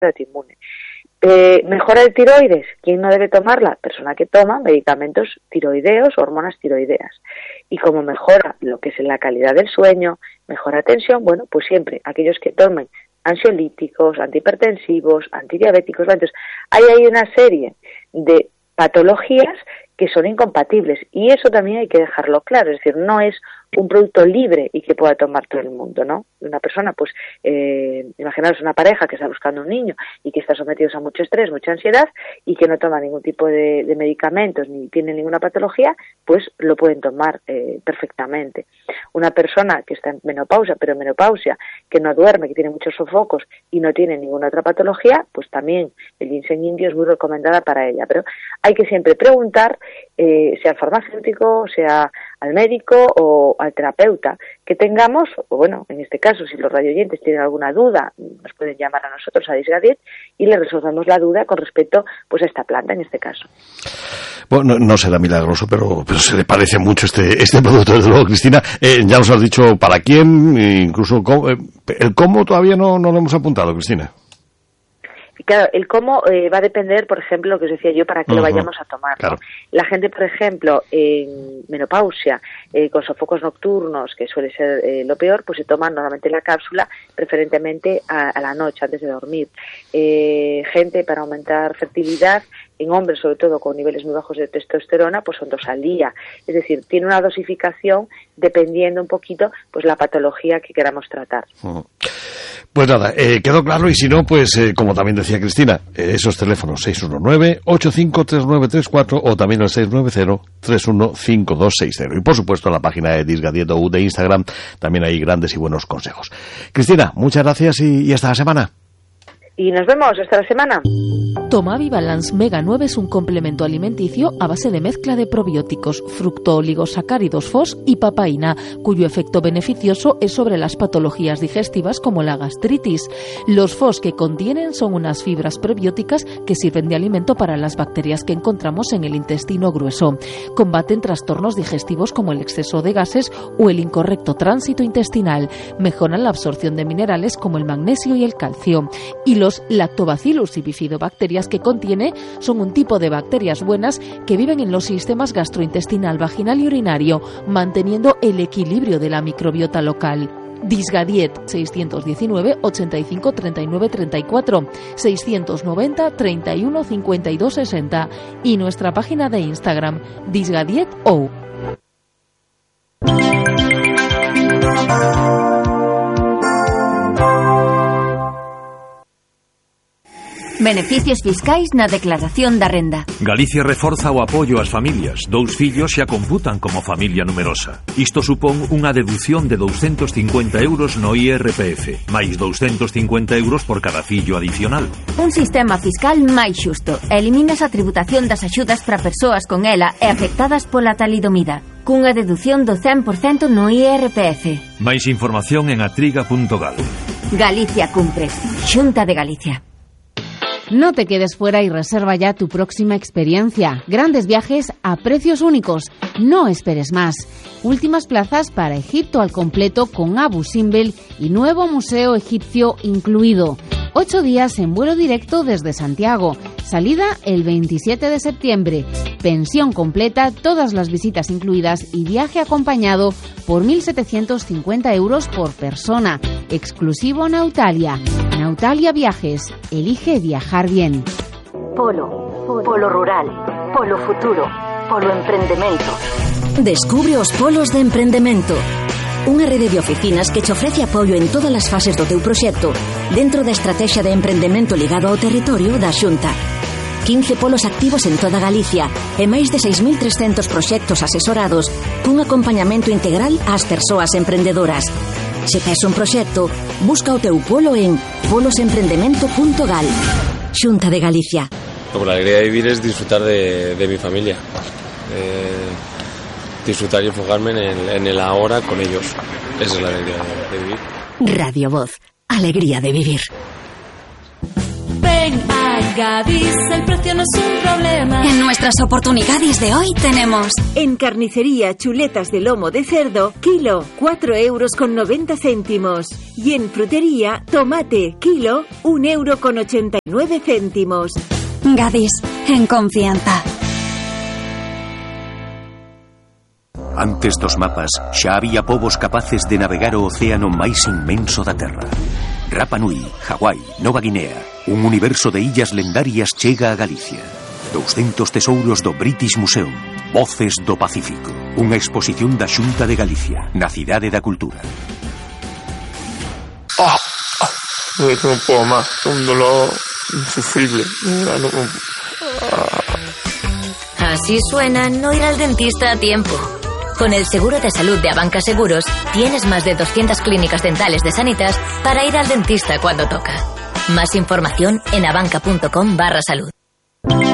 autoinmune. ¿Mejora el tiroides? ¿Quién no debe tomarla? Persona que toma medicamentos tiroideos, hormonas tiroideas. Y como mejora lo que es la calidad del sueño, mejora tensión, bueno, pues siempre aquellos que tomen ansiolíticos, antihipertensivos, antidiabéticos. Entonces, hay una serie de patologías que son incompatibles y eso también hay que dejarlo claro, es decir, no es un producto libre y que pueda tomar todo el mundo, ¿no? Una persona, pues, imaginaros una pareja que está buscando un niño y que está sometidos a mucho estrés, mucha ansiedad y que no toma ningún tipo de medicamentos ni tiene ninguna patología, pues lo pueden tomar perfectamente. Una persona que está en menopausia, pero menopausia, que no duerme, que tiene muchos sofocos y no tiene ninguna otra patología, pues también el ginseng indio es muy recomendada para ella. Pero hay que siempre preguntar, sea al farmacéutico, sea al médico o al terapeuta que tengamos, o bueno, en este caso, si los radioyentes tienen alguna duda, nos pueden llamar a nosotros, a Disgadiet, y le resolvemos la duda con respecto pues a esta planta en este caso. Bueno, no será milagroso, pero se le parece mucho este producto, desde luego, Cristina. Ya nos has dicho para quién, incluso el cómo todavía no lo hemos apuntado, Cristina. Claro, el cómo va a depender, por ejemplo, lo que os decía yo, para que lo vayamos a tomar, ¿no? Claro. La gente, por ejemplo, en menopausia, con sofocos nocturnos, que suele ser lo peor, pues se toman normalmente la cápsula, preferentemente a la noche, antes de dormir. Gente para aumentar fertilidad, en hombres sobre todo con niveles muy bajos de testosterona, pues son 2 al día. Es decir, tiene una dosificación dependiendo un poquito pues la patología que queramos tratar. Pues nada, quedó claro, y si no, pues como también decía Cristina, esos teléfonos 619-853934 o también el 690-315260. Y por supuesto la página de Disgadiet de Instagram también hay grandes y buenos consejos. Cristina, muchas gracias y hasta la semana. Y nos vemos hasta la semana. Tomavi-Balance Mega 9 es un complemento alimenticio a base de mezcla de probióticos, fructooligosacáridos FOS y papaína, cuyo efecto beneficioso es sobre las patologías digestivas como la gastritis. Los FOS que contienen son unas fibras prebióticas que sirven de alimento para las bacterias que encontramos en el intestino grueso. Combaten trastornos digestivos como el exceso de gases o el incorrecto tránsito intestinal. Mejoran la absorción de minerales como el magnesio y el calcio. Y los lactobacillus y bifidobacterias que contiene son un tipo de bacterias buenas que viven en los sistemas gastrointestinal, vaginal y urinario, manteniendo el equilibrio de la microbiota local. Disgadiet 619 85 39 34 690 31 52 60 y nuestra página de Instagram DisgadietO. Beneficios fiscais na declaración da renda. Galicia reforza o apoio ás familias. 2 fillos xa computan como familia numerosa. Isto supón unha deducción de 250 euros no IRPF, máis 250 euros por cada fillo adicional. Un sistema fiscal máis xusto. Eliminas a tributación das axudas para persoas con ela e afectadas pola talidomida, cunha deducción do 100% no IRPF. Máis información en atriga.gal. Galicia cumpre. Xunta de Galicia. No te quedes fuera y reserva ya tu próxima experiencia. Grandes viajes a precios únicos. No esperes más. Últimas plazas para Egipto al completo con Abu Simbel y nuevo museo egipcio incluido. 8 días en vuelo directo desde Santiago. Salida el 27 de septiembre. Pensión completa, todas las visitas incluidas y viaje acompañado por 1.750 euros por persona. Exclusivo Nautalia. Nautalia Viajes. Elige viajar bien. Polo rural, polo futuro, polo emprendemento. Descubre os polos de emprendemento. Unha rede de oficinas que te ofrece apoio en todas as fases do teu proxecto dentro da estrategia de emprendemento ligado ao territorio da Xunta. 15 polos activos en toda Galicia e máis de 6.300 proxectos asesorados cun acompañamento integral ás persoas emprendedoras. Se tes un proxecto, busca o teu polo en polosemprendemento.gal. Xunta de Galicia. La alegría de vivir es disfrutar de mi familia. Disfrutar y enfocarme en el ahora con ellos. Esa es la alegría de vivir. Radio Voz. Alegría de vivir. Ven a Gadis, el precio no es un problema. En nuestras oportunidades de hoy tenemos... En carnicería, chuletas de lomo de cerdo, kilo, 4,90 €. Y en frutería, tomate, kilo, 1,89 €. Gadis, en confianza. Antes dos mapas, xa había povos capaces de navegar o océano máis inmenso da Terra. Rapa Nui, Hawái, Nova Guinea, un universo de illas lendarias chega a Galicia. 200 tesouros do British Museum, Voces do Pacífico, unha exposición da Xunta de Galicia, na Cidade da Cultura. No puedo más, un dolor insufrible. Así suena no ir al dentista a tiempo. Con el seguro de salud de Abanca Seguros, tienes más de 200 clínicas dentales de Sanitas para ir al dentista cuando toca. Más información en abanca.com/salud.